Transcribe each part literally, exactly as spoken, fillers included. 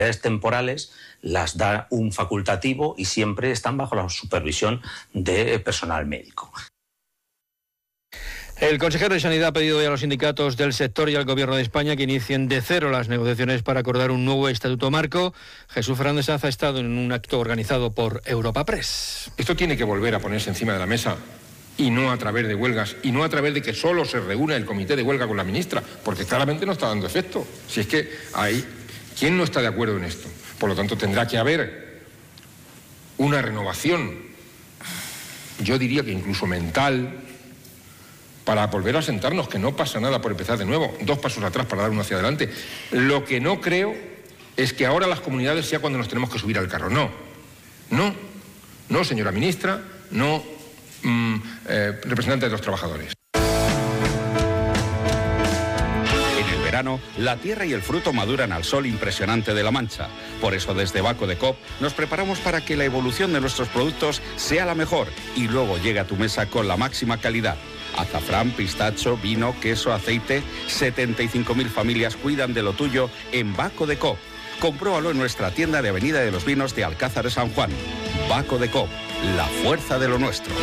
temporales las da un facultativo y siempre están bajo la supervisión de personal médico. El consejero de Sanidad ha pedido hoy a los sindicatos del sector y al Gobierno de España que inicien de cero las negociaciones para acordar un nuevo estatuto marco. Jesús Fernández Sanz ha estado en un acto organizado por Europa Press. Esto tiene que volver a ponerse encima de la mesa y no a través de huelgas y no a través de que solo se reúna el comité de huelga con la ministra, porque claramente no está dando efecto. Si es que hay... ¿Quién no está de acuerdo en esto? Por lo tanto, tendrá que haber una renovación, yo diría que incluso mental, para volver a sentarnos, que no pasa nada por empezar de nuevo, dos pasos atrás para dar uno hacia adelante. Lo que no creo es que ahora las comunidades sea cuando nos tenemos que subir al carro. No, no, no, señora ministra, no, mmm, eh, representante de los trabajadores. La tierra y el fruto maduran al sol impresionante de La Mancha. Por eso desde Baco de Coop nos preparamos para que la evolución de nuestros productos sea la mejor y luego llegue a tu mesa con la máxima calidad. Azafrán, pistacho, vino, queso, aceite. setenta y cinco mil familias cuidan de lo tuyo en Baco de Coop. Compruébalo en nuestra tienda de Avenida de los Vinos de Alcázar de San Juan. Baco de Coop, la fuerza de lo nuestro.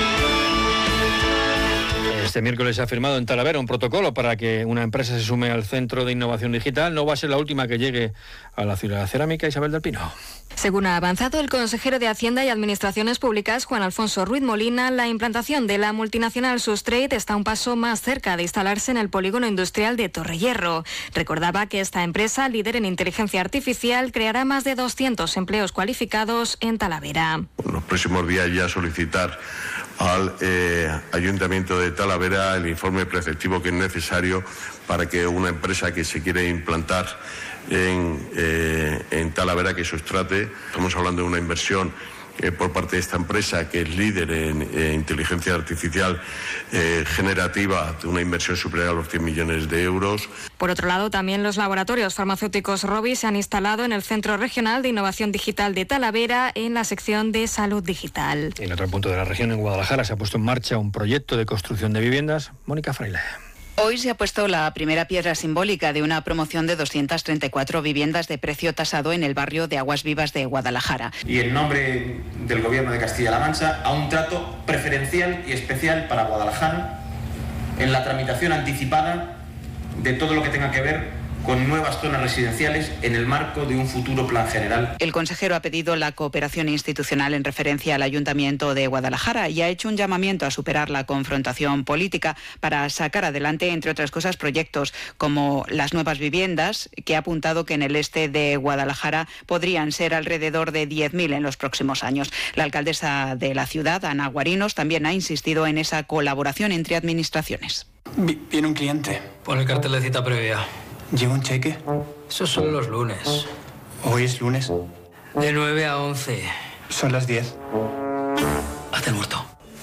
Este miércoles se ha firmado en Talavera un protocolo para que una empresa se sume al Centro de Innovación Digital. No va a ser la última que llegue a la ciudad cerámica. Isabel del Pino. Según ha avanzado el consejero de Hacienda y Administraciones Públicas, Juan Alfonso Ruiz Molina, la implantación de la multinacional Sustrade está un paso más cerca de instalarse en el polígono industrial de Torrehierro. Recordaba que esta empresa, líder en inteligencia artificial, creará más de doscientos empleos cualificados en Talavera. En los próximos días ya solicitar al eh, Ayuntamiento de Talavera el informe preceptivo que es necesario para que una empresa que se quiere implantar en, eh, en Talavera, que Sustrade, estamos hablando de una inversión eh, por parte de esta empresa que es líder en eh, inteligencia artificial eh, generativa, de una inversión superior a los cien millones de euros. Por otro lado, también los laboratorios farmacéuticos Rovi se han instalado en el Centro Regional de Innovación Digital de Talavera, en la sección de Salud Digital. En otro punto de la región, en Guadalajara, se ha puesto en marcha un proyecto de construcción de viviendas. Mónica Fraile. Hoy se ha puesto la primera piedra simbólica de una promoción de doscientas treinta y cuatro viviendas de precio tasado en el barrio de Aguas Vivas de Guadalajara. Y en nombre del Gobierno de Castilla-La Mancha, a un trato preferencial y especial para Guadalajara en la tramitación anticipada de todo lo que tenga que ver con nuevas zonas residenciales en el marco de un futuro plan general. El consejero ha pedido la cooperación institucional en referencia al Ayuntamiento de Guadalajara y ha hecho un llamamiento a superar la confrontación política para sacar adelante, entre otras cosas, proyectos como las nuevas viviendas, que ha apuntado que en el este de Guadalajara podrían ser alrededor de diez mil en los próximos años. La alcaldesa de la ciudad, Ana Guarinos, también ha insistido en esa colaboración entre administraciones. Viene un cliente. Pon el cartel de cita previa. ¿Lleva un cheque? Esos son los lunes. ¿Hoy es lunes? De nueve a once. Son las diez. Hazte el muerto.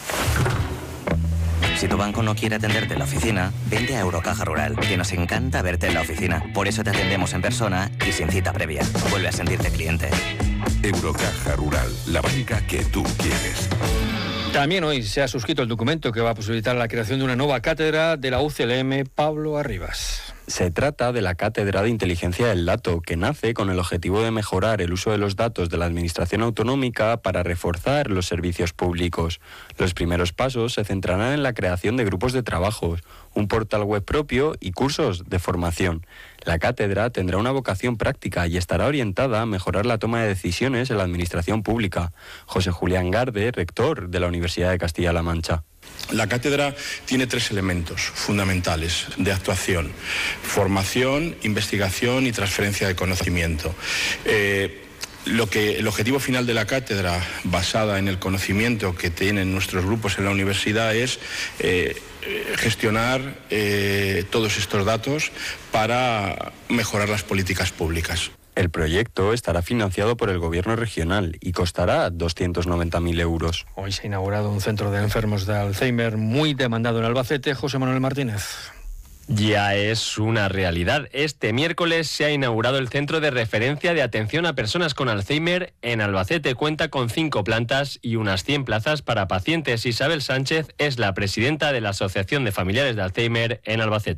Si tu banco no quiere atenderte en la oficina, vente a Eurocaja Rural, que nos encanta verte en la oficina. Por eso te atendemos en persona y sin cita previa. Vuelve a sentirte cliente. Eurocaja Rural, la banca que tú quieres. También hoy se ha suscrito el documento que va a posibilitar la creación de una nueva cátedra de la U C L M Pablo Arribas. Se trata de la Cátedra de Inteligencia del Dato, que nace con el objetivo de mejorar el uso de los datos de la Administración Autonómica para reforzar los servicios públicos. Los primeros pasos se centrarán en la creación de grupos de trabajos, un portal web propio y cursos de formación. La cátedra tendrá una vocación práctica y estará orientada a mejorar la toma de decisiones en la Administración Pública. José Julián Garde, rector de la Universidad de Castilla-La Mancha. La cátedra tiene tres elementos fundamentales de actuación: formación, investigación y transferencia de conocimiento. Eh, Lo que, el objetivo final de la cátedra, basada en el conocimiento que tienen nuestros grupos en la universidad, es eh, gestionar eh, todos estos datos para mejorar las políticas públicas. El proyecto estará financiado por el Gobierno regional y costará doscientos noventa mil euros. Hoy se ha inaugurado un centro de enfermos de Alzheimer muy demandado en Albacete. José Manuel Martínez. Ya es una realidad. Este miércoles se ha inaugurado el Centro de Referencia de Atención a Personas con Alzheimer en Albacete. Cuenta con cinco plantas y unas cien plazas para pacientes. Isabel Sánchez es la presidenta de la Asociación de Familiares de Alzheimer en Albacete.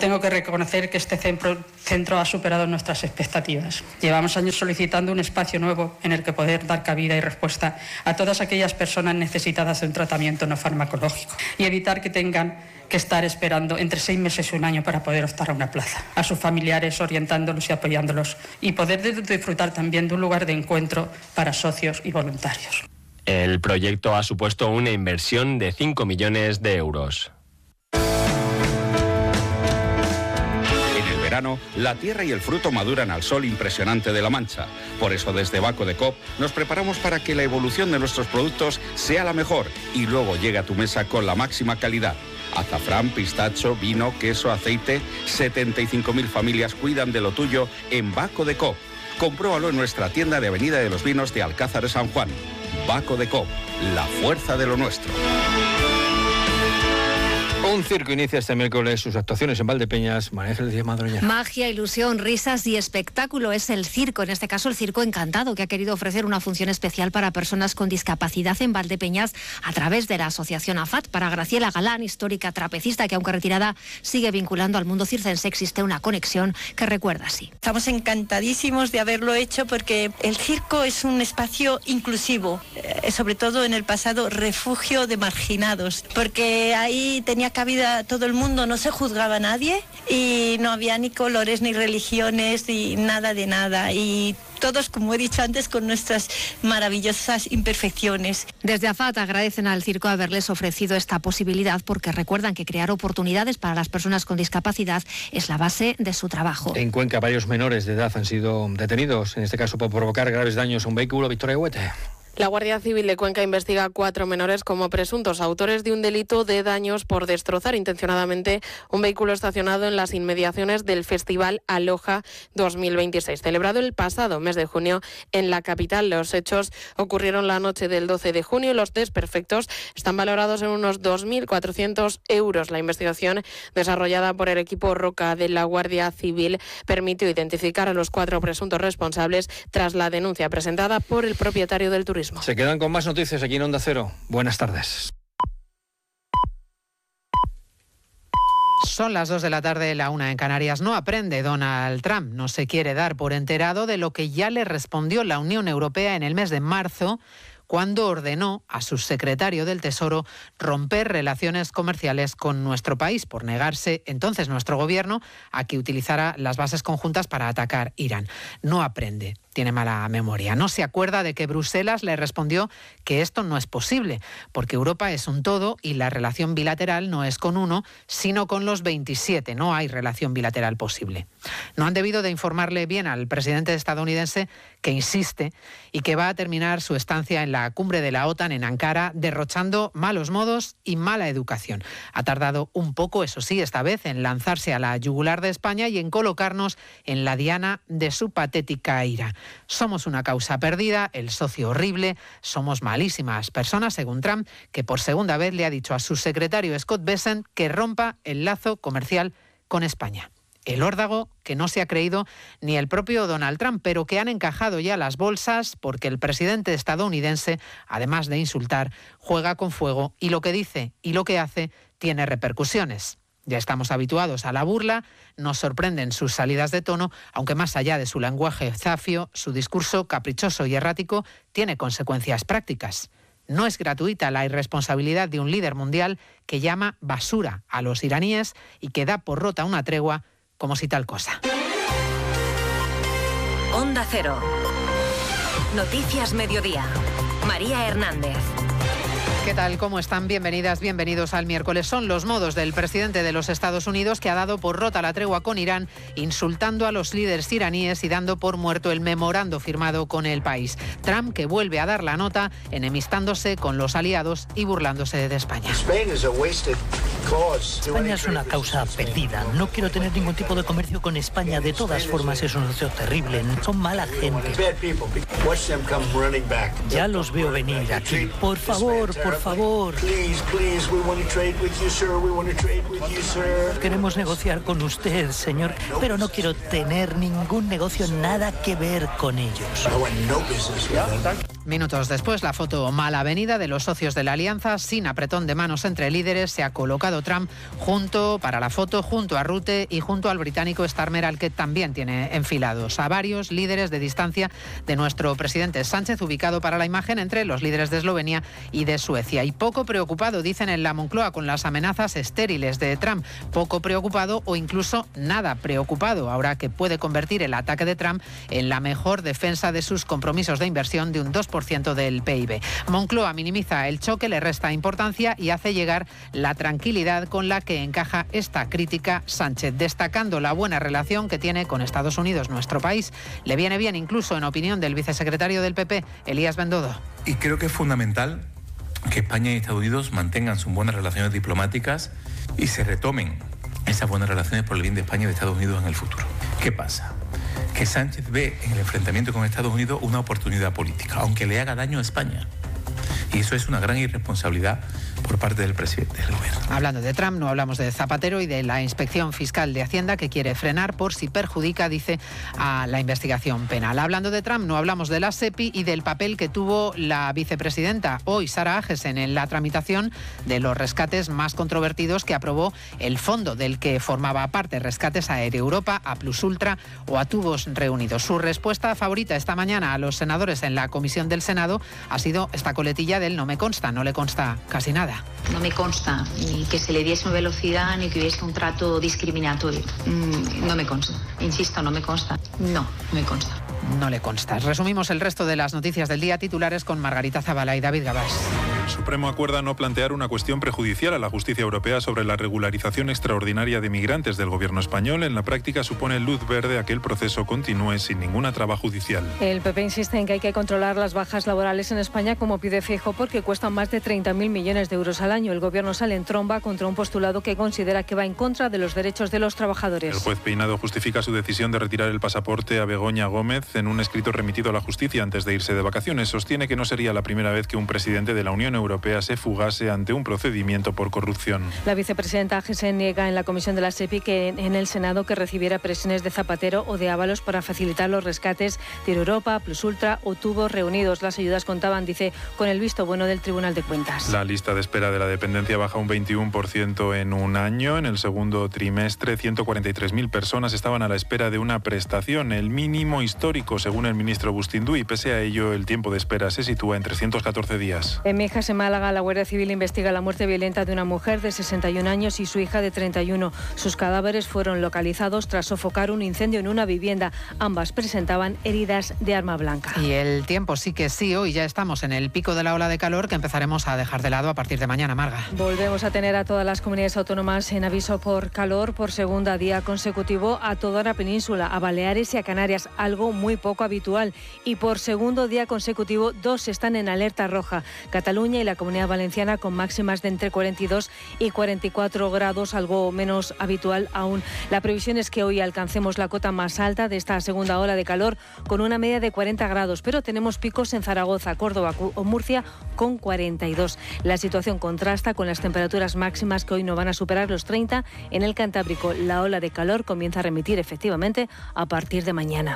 Tengo que reconocer que este centro, centro ha superado nuestras expectativas. Llevamos años solicitando un espacio nuevo en el que poder dar cabida y respuesta a todas aquellas personas necesitadas de un tratamiento no farmacológico y evitar que tengan que estar esperando entre seis meses y un año para poder optar a una plaza. A sus familiares orientándolos y apoyándolos y poder disfrutar también de un lugar de encuentro para socios y voluntarios. El proyecto ha supuesto una inversión de cinco millones de euros. La tierra y el fruto maduran al sol impresionante de La Mancha. Por eso desde Baco de Coop nos preparamos para que la evolución de nuestros productos sea la mejor y luego llegue a tu mesa con la máxima calidad. Azafrán, pistacho, vino, queso, aceite. setenta y cinco mil familias cuidan de lo tuyo en Baco de Coop. Compruébalo en nuestra tienda de Avenida de los Vinos de Alcázar de San Juan. Baco de Coop, la fuerza de lo nuestro. Un circo inicia este miércoles sus actuaciones en Valdepeñas. María Ángeles Madroña. Magia, ilusión, risas y espectáculo es el circo, en este caso el Circo Encantado, que ha querido ofrecer una función especial para personas con discapacidad en Valdepeñas a través de la asociación AFAT. Para Graciela Galán, histórica trapecista que aunque retirada sigue vinculando al mundo circense, existe una conexión que recuerda así. Estamos encantadísimos de haberlo hecho porque el circo es un espacio inclusivo, eh, sobre todo en el pasado refugio de marginados, porque ahí tenía cabida todo el mundo, no se juzgaba a nadie y no había ni colores, ni religiones, ni nada de nada. Y todos, como he dicho antes, con nuestras maravillosas imperfecciones. Desde AFAT agradecen al circo haberles ofrecido esta posibilidad porque recuerdan que crear oportunidades para las personas con discapacidad es la base de su trabajo. En Cuenca, varios menores de edad han sido detenidos, en este caso por provocar graves daños a un vehículo. Victoria Huete. La Guardia Civil de Cuenca investiga a cuatro menores como presuntos autores de un delito de daños por destrozar intencionadamente un vehículo estacionado en las inmediaciones del Festival Aloha dos mil veintiséis, celebrado el pasado mes de junio en la capital. Los hechos ocurrieron la noche del doce de junio y los desperfectos están valorados en unos dos mil cuatrocientos euros. La investigación desarrollada por el equipo Roca de la Guardia Civil permitió identificar a los cuatro presuntos responsables tras la denuncia presentada por el propietario del turismo. Se quedan con más noticias aquí en Onda Cero. Buenas tardes. Son las dos de la tarde, la una en Canarias. No aprende Donald Trump. No se quiere dar por enterado de lo que ya le respondió la Unión Europea en el mes de marzo, cuando ordenó a su secretario del Tesoro romper relaciones comerciales con nuestro país por negarse entonces nuestro gobierno a que utilizara las bases conjuntas para atacar Irán. No aprende. Tiene mala memoria. No se acuerda de que Bruselas le respondió que esto no es posible, porque Europa es un todo y la relación bilateral no es con uno, sino con los veintisiete. No hay relación bilateral posible. No han debido de informarle bien al presidente estadounidense, que insiste y que va a terminar su estancia en la cumbre de la OTAN en Ankara derrochando malos modos y mala educación. Ha tardado un poco, eso sí, esta vez en lanzarse a la yugular de España y en colocarnos en la diana de su patética ira. Somos una causa perdida, el socio horrible, somos malísimas personas, según Trump, que por segunda vez le ha dicho a su secretario Scott Bessent que rompa el lazo comercial con España. El órdago que no se ha creído ni el propio Donald Trump, pero que han encajado ya las bolsas porque el presidente estadounidense, además de insultar, juega con fuego y lo que dice y lo que hace tiene repercusiones. Ya estamos habituados a la burla, nos sorprenden sus salidas de tono, aunque más allá de su lenguaje zafio, su discurso caprichoso y errático tiene consecuencias prácticas. No es gratuita la irresponsabilidad de un líder mundial que llama basura a los iraníes y que da por rota una tregua como si tal cosa. Onda Cero. Noticias Mediodía. María Hernández. ¿Qué tal? ¿Cómo están? Bienvenidas, bienvenidos al miércoles. Son los modos del presidente de los Estados Unidos, que ha dado por rota la tregua con Irán, insultando a los líderes iraníes y dando por muerto el memorando firmado con el país. Trump, que vuelve a dar la nota, enemistándose con los aliados y burlándose de España. España es una causa perdida. No quiero tener ningún tipo de comercio con España. De todas formas, es un socio terrible. Son mala gente. Ya los veo venir aquí. Por favor, por Por favor. Queremos negociar con usted, señor, pero no quiero tener ningún negocio, nada que ver con ellos. Minutos después, la foto mal avenida de los socios de la alianza, sin apretón de manos entre líderes, se ha colocado Trump junto, para la foto, junto a Rutte y junto al británico Starmer, al que también tiene enfilados. A varios líderes de distancia de nuestro presidente Sánchez, ubicado para la imagen entre los líderes de Eslovenia y de Suecia. Y poco preocupado, dicen en la Moncloa, con las amenazas estériles de Trump. Poco preocupado o incluso nada preocupado, ahora que puede convertir el ataque de Trump en la mejor defensa de sus compromisos de inversión de un dos por ciento del P I B. Moncloa minimiza el choque, le resta importancia y hace llegar la tranquilidad con la que encaja esta crítica Sánchez, destacando la buena relación que tiene con Estados Unidos nuestro país. Le viene bien incluso, en opinión del vicesecretario del P P, Elías Bendodo. Y creo que es fundamental que España y Estados Unidos mantengan sus buenas relaciones diplomáticas y se retomen esas buenas relaciones por el bien de España y de Estados Unidos en el futuro. ¿Qué pasa? Que Sánchez ve en el enfrentamiento con Estados Unidos una oportunidad política, aunque le haga daño a España. Y eso es una gran irresponsabilidad por parte del presidente del gobierno. Hablando de Trump, no hablamos de Zapatero y de la Inspección Fiscal de Hacienda, que quiere frenar por si perjudica, dice, a la investigación penal. Hablando de Trump, no hablamos de la SEPI y del papel que tuvo la vicepresidenta, hoy Sara Agesen, en la tramitación de los rescates más controvertidos que aprobó el fondo del que formaba parte, rescates a Air Europa, a Plus Ultra o a Tubos Reunidos. Su respuesta favorita esta mañana a los senadores en la comisión del Senado ha sido esta coletilla del "no me consta", no le consta casi nada. No me consta ni que se le diese velocidad ni que hubiese un trato discriminatorio. Mm, no me consta. Insisto, no me consta. No, no me consta. No le consta. Resumimos el resto de las noticias del día, titulares con Margarita Zavala y David Gabás. El Supremo acuerda no plantear una cuestión prejudicial a la justicia europea sobre la regularización extraordinaria de migrantes del gobierno español. En la práctica supone luz verde a que el proceso continúe sin ninguna traba judicial. El P P insiste en que hay que controlar las bajas laborales en España, como pide Feijóo, porque cuestan más de treinta mil millones de euros al año. El gobierno sale en tromba contra un postulado que considera que va en contra de los derechos de los trabajadores. El juez Peinado justifica su decisión de retirar el pasaporte a Begoña Gómez en un escrito remitido a la justicia antes de irse de vacaciones. Sostiene que no sería la primera vez que un presidente de la Unión Europea se fugase ante un procedimiento por corrupción. La vicepresidenta Agesen niega en la comisión de la SEPI que en el Senado que recibiera presiones de Zapatero o de Ábalos para facilitar los rescates de Europa, Plus Ultra o Tubos Reunidos. Las ayudas contaban, dice, con el visto bueno del Tribunal de Cuentas. La lista de espera de la dependencia baja un veintiuno por ciento en un año. En el segundo trimestre, ciento cuarenta y tres mil personas estaban a la espera de una prestación, el mínimo histórico, según el ministro Bustindú, y pese a ello el tiempo de espera se sitúa en trescientos catorce días. En Mijas, en Málaga, la Guardia Civil investiga la muerte violenta de una mujer de sesenta y un años y su hija de treinta y uno. Sus cadáveres fueron localizados tras sofocar un incendio en una vivienda. Ambas presentaban heridas de arma blanca. Y el tiempo sí que sí, hoy ya estamos en el pico de la ola de calor que empezaremos a dejar de lado a partir de mañana, Marga. Volvemos a tener a todas las comunidades autónomas en aviso por calor por segunda día consecutivo, a toda la península, a Baleares y a Canarias, algo muy poco habitual. Y por segundo día consecutivo, dos están en alerta roja, Cataluña y la Comunidad Valenciana, con máximas de entre cuarenta y dos y cuarenta y cuatro grados, algo menos habitual aún. La previsión es que hoy alcancemos la cota más alta de esta segunda ola de calor, con una media de cuarenta grados, pero tenemos picos en Zaragoza, Córdoba o Murcia con cuarenta y dos. La situación contrasta con las temperaturas máximas que hoy no van a superar los treinta. En el Cantábrico, la ola de calor comienza a remitir efectivamente a partir de mañana.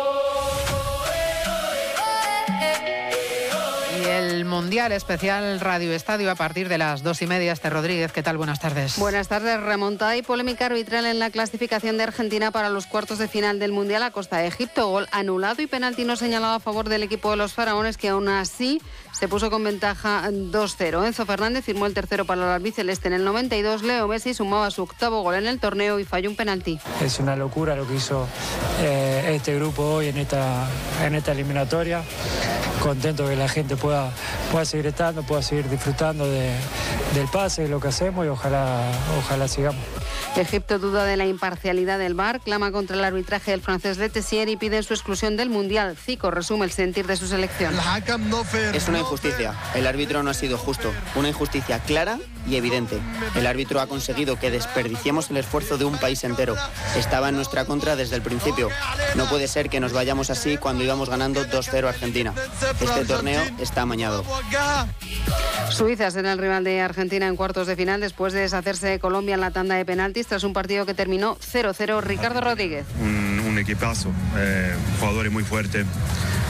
Y el Mundial Especial Radio Estadio a partir de las dos y media. Este Rodríguez, ¿qué tal? Buenas tardes. Buenas tardes. Remontada y polémica arbitral en la clasificación de Argentina para los cuartos de final del Mundial a costa de Egipto. Gol anulado y penalti no señalado a favor del equipo de los faraones, que aún así se puso con ventaja dos cero. Enzo Fernández firmó el tercero para el albiceleste en el noventa y dos. Leo Messi sumaba su octavo gol en el torneo y falló un penalti. Es una locura lo que hizo eh, este grupo hoy en esta, en esta eliminatoria. Contento que la gente pueda, pueda seguir estando, pueda seguir disfrutando de, del pase, de lo que hacemos, y ojalá, ojalá sigamos. Egipto duda de la imparcialidad del V A R, clama contra el arbitraje del francés Letessier y pide su exclusión del Mundial. Zico resume el sentir de su selección. Es una injusticia. El árbitro no ha sido justo. Una injusticia clara y evidente. El árbitro ha conseguido que desperdiciemos el esfuerzo de un país entero. Estaba en nuestra contra desde el principio. No puede ser que nos vayamos así cuando íbamos ganando dos cero a Argentina. Este torneo está amañado. Suiza será el rival de Argentina en cuartos de final después de deshacerse de Colombia en la tanda de penaltis tras un partido que terminó cero cero. Ricardo Rodríguez. Un, un equipazo, eh, jugadores muy fuertes,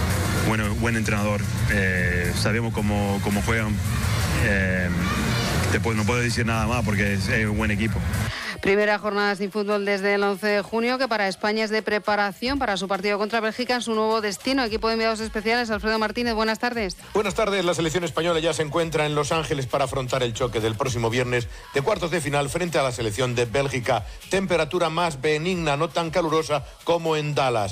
bueno, buen entrenador, eh, sabemos cómo, cómo juegan. Eh, Después no puedo decir nada más porque es, es un buen equipo. Primera jornada sin fútbol desde el once de junio, que para España es de preparación para su partido contra Bélgica en su nuevo destino. Equipo de enviados especiales, Alfredo Martínez, buenas tardes. Buenas tardes, la selección española ya se encuentra en Los Ángeles para afrontar el choque del próximo viernes de cuartos de final frente a la selección de Bélgica. Temperatura más benigna, no tan calurosa como en Dallas.